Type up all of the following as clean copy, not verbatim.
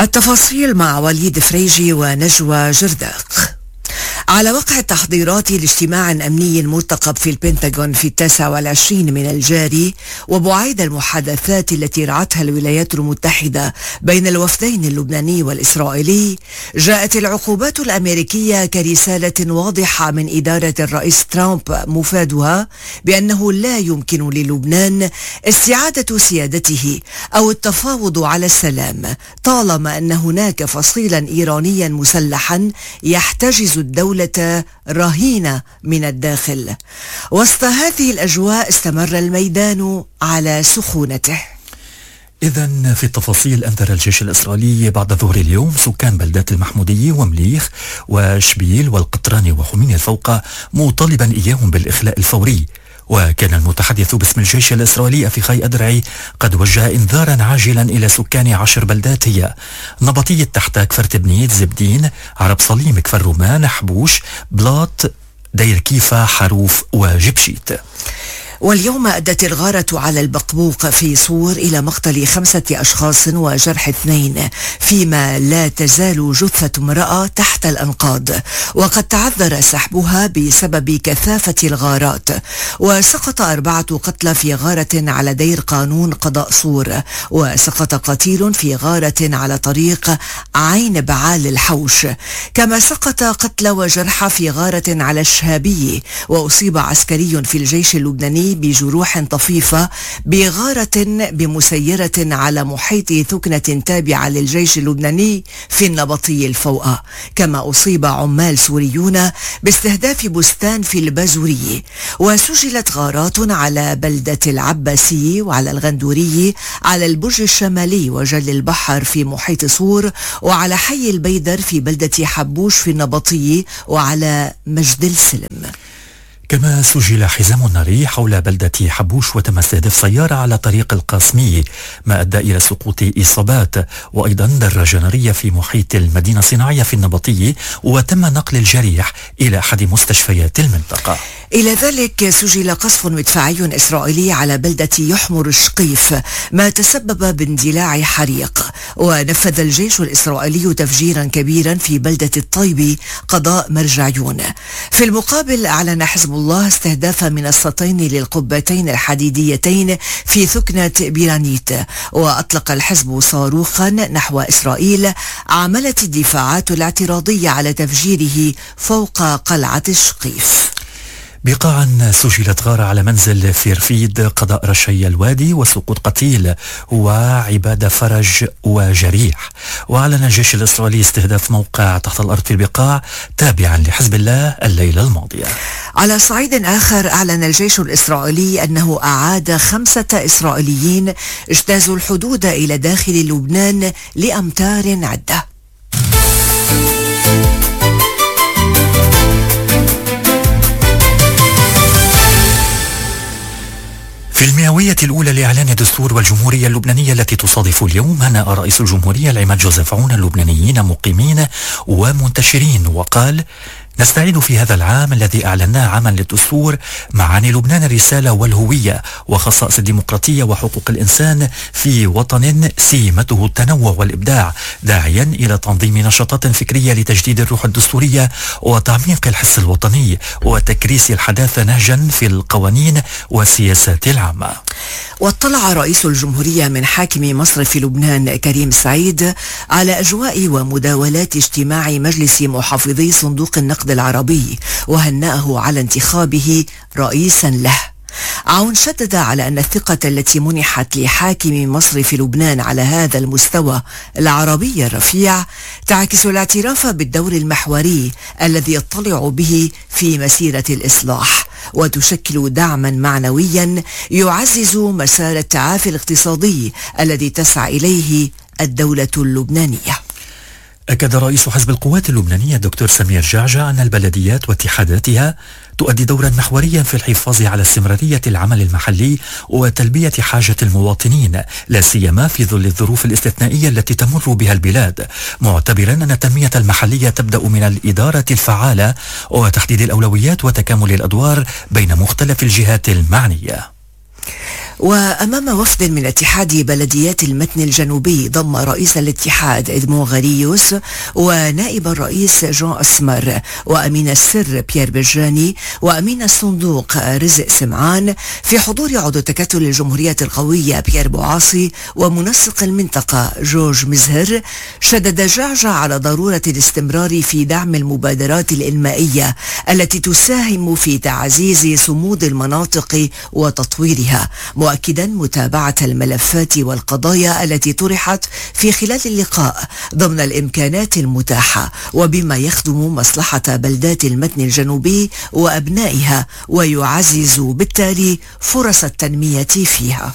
التفاصيل مع وليد فريجي ونجوى جرداق. على وقع التحضيرات لاجتماع أمني مرتقب في البنتاغون في 29 من الجاري، وبعيد المحادثات التي رعتها الولايات المتحدة بين الوفدين اللبناني والإسرائيلي، جاءت العقوبات الأمريكية كرسالة واضحة من إدارة الرئيس ترامب مفادها بأنه لا يمكن للبنان استعادة سيادته أو التفاوض على السلام طالما أن هناك فصيلا إيرانيا مسلحا يحتجز الدولة رهينة من الداخل. وسط هذه الأجواء استمر الميدان على سخونته. إذن في التفاصيل، أنذر الجيش الإسرائيلي بعد ظهر اليوم سكان بلدات المحمودية ومليخ وشبيل والقطراني وحمين الفوقة، مطالبا إياهم بالإخلاء الفوري. وكان المتحدث باسم الجيش الإسرائيلي أفيخاي أدرعي قد وجه إنذارا عاجلا إلى سكان 10 بلدات هي نبطية تحتاك، فرتبنيت، زبدين، عرب صليم، كفر رومان، حبوش، بلاط، دير كيفا، حروف وجبشيت. واليوم أدت الغارة على البقبوق في صور إلى مقتل 5 أشخاص وجرح 2، فيما لا تزال جثة امرأة تحت الأنقاض، وقد تعذر سحبها بسبب كثافة الغارات. وسقط 4 قتلى في غارة على دير قانون قضاء صور، وسقط قتيل في غارة على طريق عين بعال الحوش، كما سقط قتلى وجرحى في غارة على الشهابية. وأصيب عسكري في الجيش اللبناني بجروح طفيفة بغارة بمسيرة على محيط ثكنة تابعة للجيش اللبناني في النبطي الفوقة. كما أصيب عمال سوريون باستهداف بستان في البازورية. وسجلت غارات على بلدة العباسية وعلى الغندورية، على البرج الشمالي وجل البحر في محيط صور، وعلى حي البيدر في بلدة حبوش في النبطية، وعلى مجد السلم. كما سجل حزام ناري حول بلدة حبوش، وتم استهداف سيارة على طريق القاسمية، ما أدى إلى سقوط إصابات. وأيضا دراجة نارية في محيط المدينة الصناعية في النبطية، وتم نقل الجريح إلى أحد مستشفيات المنطقة. إلى ذلك سجل قصف مدفعي إسرائيلي على بلدة يحمر الشقيف، ما تسبب باندلاع حريق. ونفذ الجيش الإسرائيلي تفجيرا كبيرا في بلدة الطيبي قضاء مرجعيون. في المقابل أعلن حزب الله استهداف منصتين للقبتين الحديديتين في ثكنة بيرانيت. وأطلق الحزب صاروخا نحو إسرائيل، عملت الدفاعات الاعتراضية على تفجيره فوق قلعة الشقيف. بقاعا سجلت غارة على منزل في رفيد قضاء رشي الوادي، وسقوط قتيل وعبادة فرج وجريح. وأعلن الجيش الإسرائيلي استهداف موقع تحت الأرض في البقاع تابعا لحزب الله الليلة الماضية. على صعيد آخر، أعلن الجيش الإسرائيلي أنه أعاد 5 إسرائيليين اجتازوا الحدود إلى داخل لبنان لأمتار عدة. في المئوية الأولى لإعلان الدستور والجمهورية اللبنانية التي تصادف اليوم، هنأ رئيس الجمهورية العماد جوزيف عون اللبنانيين مقيمين ومنتشرين، وقال: نستعيد في هذا العام الذي أعلناه عاما للدستور معاني لبنان الرسالة والهوية وخصائص الديمقراطية وحقوق الإنسان في وطن سيمته التنوع والإبداع، داعيا إلى تنظيم نشاطات فكرية لتجديد الروح الدستورية وتعميق الحس الوطني وتكريس الحداثة نهجا في القوانين والسياسات العامة. واطلع رئيس الجمهورية من حاكم مصر في لبنان كريم سعيد على أجواء ومداولات اجتماع مجلس محافظي صندوق النقد العربي، وهنأه على انتخابه رئيسا له. عون شدد على أن الثقة التي منحت لحاكم مصر في لبنان على هذا المستوى العربي الرفيع تعكس الاعتراف بالدور المحوري الذي يطلع به في مسيرة الإصلاح، وتشكل دعما معنويا يعزز مسار التعافي الاقتصادي الذي تسعى إليه الدولة اللبنانية. أكد رئيس حزب القوات اللبنانية الدكتور سمير جعجع أن البلديات واتحاداتها تؤدي دورا محوريا في الحفاظ على استمرارية العمل المحلي وتلبية حاجة المواطنين، لا سيما في ظل الظروف الاستثنائية التي تمر بها البلاد، معتبرا أن التنمية المحلية تبدأ من الإدارة الفعالة وتحديد الأولويات وتكامل الأدوار بين مختلف الجهات المعنية. وأمام وفد من اتحاد بلديات المتن الجنوبي ضم رئيس الاتحاد إدمون غريوس ونائب الرئيس جون أسمر وأمين السر بيير بجاني وأمين الصندوق رزق سمعان، في حضور عضو تكتل الجمهورية القوية بيير بوعاصي ومنسق المنطقة جورج مزهر. شدد جعجع على ضرورة الاستمرار في دعم المبادرات الإنمائية التي تساهم في تعزيز صمود المناطق وتطويرها، مؤكدا متابعة الملفات والقضايا التي طرحت في خلال اللقاء ضمن الإمكانات المتاحة وبما يخدم مصلحة بلدات المتن الجنوبي وأبنائها ويعزز بالتالي فرص التنمية فيها.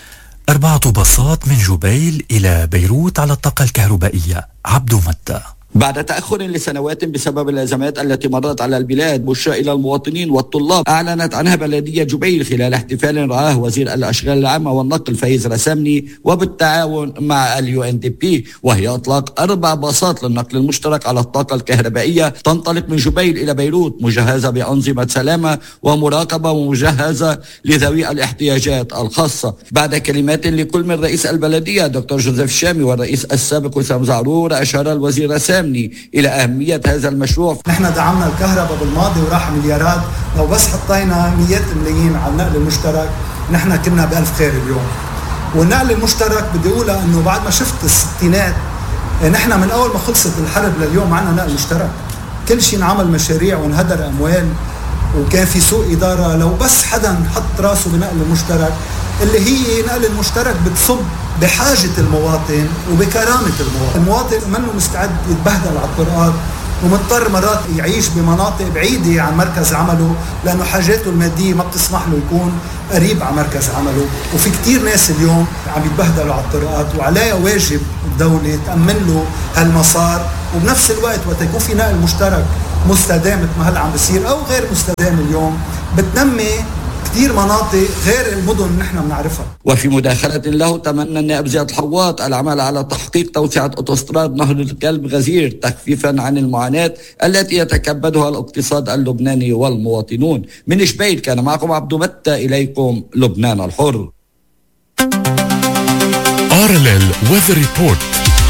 4 باصات من جبيل إلى بيروت على الطاقة الكهربائية. عبد متى. بعد تأخر لسنوات بسبب الأزمات التي مرت على البلاد، بشرى إلى المواطنين والطلاب أعلنت عنها بلدية جبيل خلال احتفال رعاه وزير الأشغال العامة والنقل فايز رسامني وبالتعاون مع UNDP، وهي إطلاق 4 باصات للنقل المشترك على الطاقة الكهربائية تنطلق من جبيل إلى بيروت، مجهزة بأنظمة سلامة ومراقبة ومجهزة لذوي الاحتياجات الخاصة. بعد كلمات لكل من رئيس البلدية دكتور جوزيف شامي والرئيس السابق وسام زعرور، أشار الوزير رسامني إلى أهمية هذا المشروع. نحن دعمنا الكهرباء بالماضي وراح مليارات، لو بس حطينا مئات الملايين على النقل المشترك نحن كنا بألف خير اليوم. والنقل المشترك بدي أقولها أنه بعد ما شفت الستينات، نحن من أول ما خلصت الحرب لليوم عنا نقل مشترك، كل شيء انعمل مشاريع وانهدر أموال وكان في سوء إدارة. لو بس حدا حط راسه بنقل المشترك اللي هي نقل المشترك بتصب بحاجة المواطن وبكرامة المواطن منه مستعد يتبهدل على الطرقات ومضطر مرات يعيش بمناطق بعيدة عن مركز عمله لأنه حاجاته المادية ما بتسمح له يكون قريب على مركز عمله. وفي كتير ناس اليوم عم يتبهدلوا على الطرقات وعليها واجب الدولة تأمن له هالمسار، وبنفس الوقت وقت يكون في نقل مشترك مستدام مثل ما هلا عم بصير أو غير مستدام اليوم بتنمي كثير مناطق غير المدن اللي نحن بنعرفها. وفي مداخلة له تمنى النائب زياد حواط العمل على تحقيق توسعة أوتوستراد نهر الكلب غزير تخفيفا عن المعاناة التي يتكبدها الاقتصاد اللبناني والمواطنون. من شبيل كان معكم عبد متى، إليكم لبنان الحر. RLL Weather Report